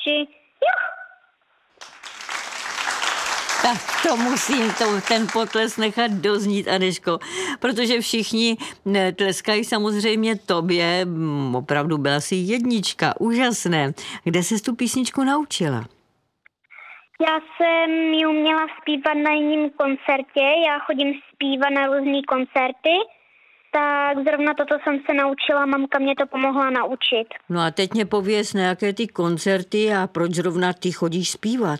3, juch. Tak to musím ten potlesk nechat doznít, Anežko, protože všichni tleskají samozřejmě tobě. Opravdu byla jsi jednička, úžasné. Kde ses tu písničku naučila? Já jsem ji uměla zpívat na jiném koncertě, já chodím zpívat na různý koncerty, tak zrovna toto jsem se naučila, mamka mě to pomohla naučit. No a teď mě pověz, na jaké ty koncerty a proč zrovna ty chodíš zpívat?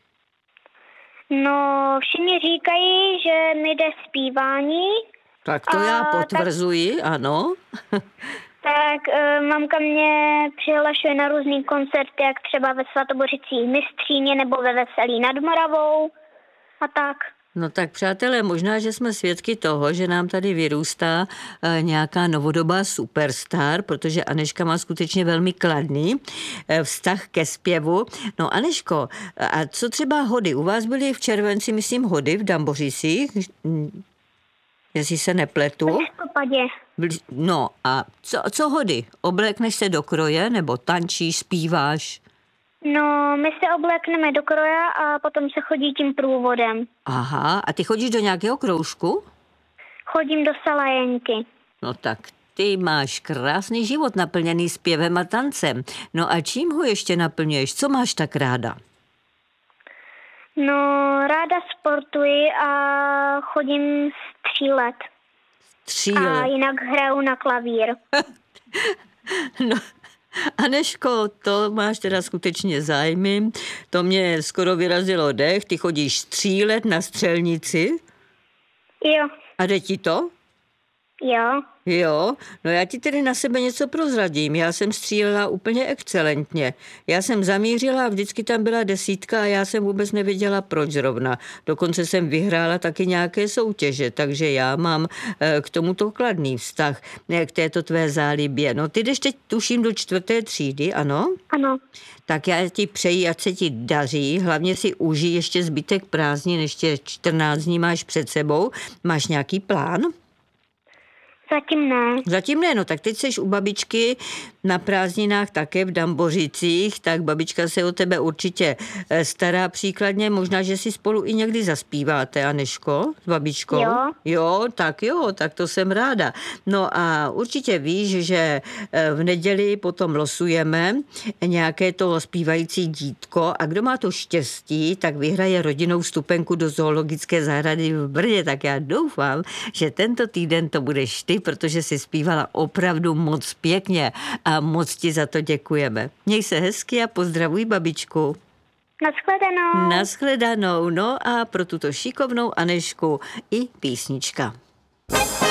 No, všichni říkají, že mi jde zpívání. Tak to já potvrzuji, ano. Tak mamka mě přihlašuje na různý koncerty, jak třeba ve Svatobořicích Mystříně nebo ve Veselí nad Moravou a tak. No tak přátelé, možná, že jsme svědky toho, že nám tady vyrůstá nějaká novodobá superstar, protože Anežka má skutečně velmi kladný vztah ke zpěvu. No Anežko, a co třeba hody? U vás byly v červenci, myslím, hody v Dambořicích, jestli se nepletu. V listopadě. No a co hody? Oblékneš se do kroje nebo tančíš, zpíváš? No, my se oblékneme do kroje a potom se chodí tím průvodem. Aha, a ty chodíš do nějakého kroužku? Chodím do Salajenky. No tak ty máš krásný život naplněný zpěvem a tancem. No a čím ho ještě naplňuješ? Co máš tak ráda? No, ráda sportuji a chodím střílet. A jinak hraju na klavír. No, Anežko, to máš teda skutečně zájmy. To mě skoro vyrazilo dech. Ty chodíš střílet na střelnici? Jo. A jde ti to? Jo. Jo, no já ti tedy na sebe něco prozradím. Já jsem střílela úplně excelentně. Já jsem zamířila a vždycky tam byla 10 a já jsem vůbec nevěděla, proč zrovna. Dokonce jsem vyhrála taky nějaké soutěže, takže já mám k tomuto kladný vztah, k této tvé zálibě. No ty jdeš teď tuším do 4. třídy, ano? Ano. Tak já ti přeji, ať se ti daří. Hlavně si užij ještě zbytek prázdnin, ještě 14 dní máš před sebou. Máš nějaký plán? Zatím ne, no tak teď seš u babičky na prázdninách také v Dambořicích, tak babička se o tebe určitě stará příkladně, možná, že si spolu i někdy zaspíváte, Anežko, s babičkou? Jo, tak to jsem ráda. No a určitě víš, že v neděli potom losujeme nějaké to zpívající dítko a kdo má to štěstí, tak vyhraje rodinnou vstupenku do zoologické zahrady v Brně, tak já doufám, že tento týden to budeš ty, protože jsi zpívala opravdu moc pěkně a moc ti za to děkujeme. Měj se hezky a pozdravuj babičku. Naschledanou. Naschledanou. No a pro tuto šikovnou Anežku i písnička.